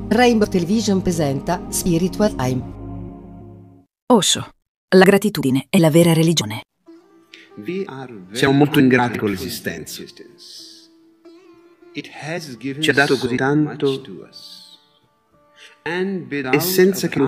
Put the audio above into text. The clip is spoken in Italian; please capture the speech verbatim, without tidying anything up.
Rainbow Television presenta Spiritual Time. Osho, la gratitudine è la vera religione. Siamo molto ingrati con l'esistenza. Ci ha dato così tanto e senza che